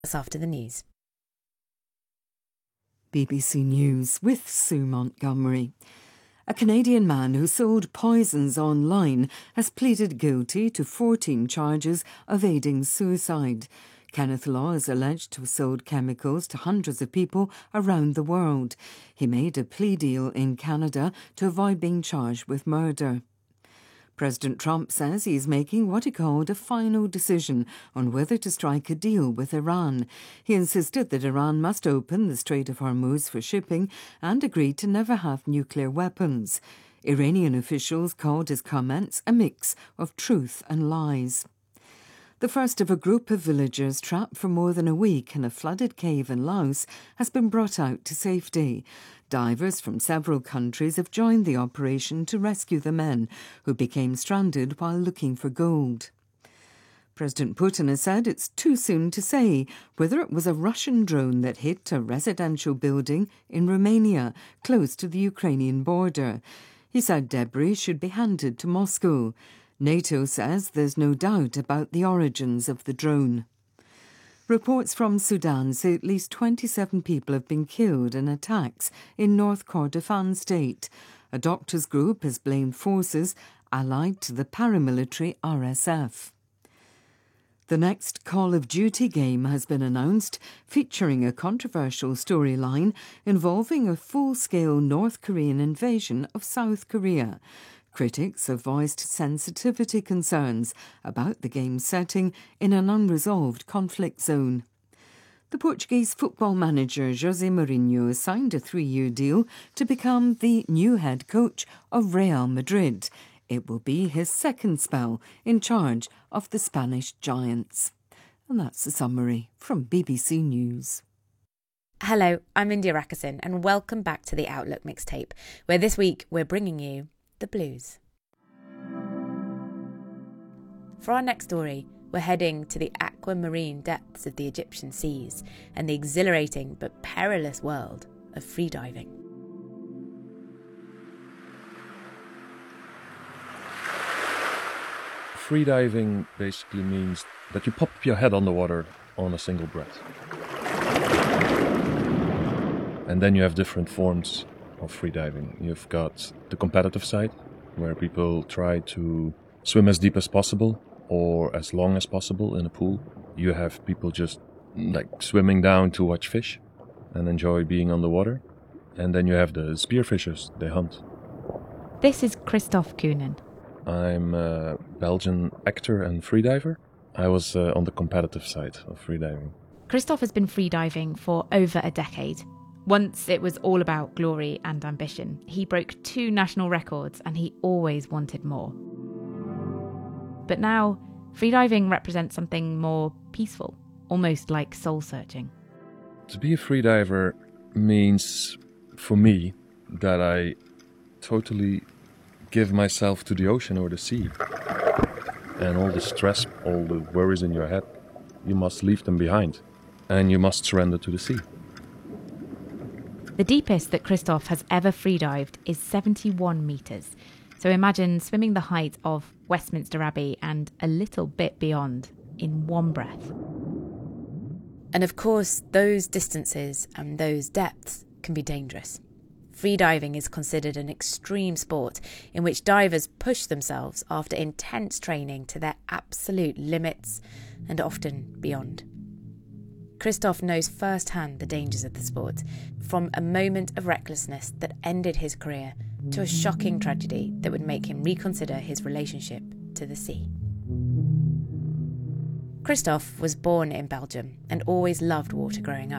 That's after the news. BBC News with Sue Montgomery. A Canadian man who sold poisons online has pleaded guilty to 14 charges of aiding suicide. Kenneth Law is alleged to have sold chemicals to hundreds of people around the world. He made a plea deal in Canada to avoid being charged with murder. President Trump says he's making what he called a final decision on whether to strike a deal with Iran. He insisted that Iran must open the Strait of Hormuz for shipping and agreed to never have nuclear weapons. Iranian officials called his comments a mix of truth and lies. The first of a group of villagers trapped for more than a week in a flooded cave in Laos has been brought out to safety. Divers from several countries have joined the operation to rescue the men who became stranded while looking for gold. President Putin has said it's too soon to say whether it was a Russian drone that hit a residential building in Romania, close to the Ukrainian border. He said debris should be handed to Moscow. NATO says there's no doubt about the origins of the drone. Reports from Sudan say at least 27 people have been killed in attacks in North Kordofan state. A doctors' group has blamed forces allied to the paramilitary RSF. The next Call of Duty game has been announced, featuring a controversial storyline involving a full-scale North Korean invasion of South Korea. Critics have voiced sensitivity concerns about the game's setting in an unresolved conflict zone. The Portuguese football manager José Mourinho has signed a 3-year deal to become the new head coach of Real Madrid. It will be his second spell in charge of the Spanish Giants. And that's a summary from BBC News. Hello, I'm India Rakison and welcome back to the Outlook Mixtape, where this week we're bringing you the blues. For our next story, we're heading to the aquamarine depths of the Egyptian seas and the exhilarating but perilous world of freediving. Freediving basically means that you pop your head underwater on a single breath. And then you have different forms of freediving. You've got the competitive side, where people try to swim as deep as possible or as long as possible in a pool. You have people just swimming down to watch fish and enjoy being underwater. And then you have the spearfishers, they hunt. This is Christophe Koenen. I'm a Belgian actor and freediver. I was on the competitive side of freediving. Christophe has been freediving for over a decade. Once it was all about glory and ambition. He broke 2 national records and he always wanted more. But now, freediving represents something more peaceful, almost like soul-searching. To be a freediver means, for me, that I totally give myself to the ocean or the sea. And all the stress, all the worries in your head, you must leave them behind. And you must surrender to the sea. The deepest that Christophe has ever freedived is 71 metres. So imagine swimming the height of Westminster Abbey and a little bit beyond in one breath. And of course, those distances and those depths can be dangerous. Freediving is considered an extreme sport in which divers push themselves after intense training to their absolute limits and often beyond. Christophe knows firsthand the dangers of the sport, from a moment of recklessness that ended his career to a shocking tragedy that would make him reconsider his relationship to the sea. Christophe was born in Belgium and always loved water growing up.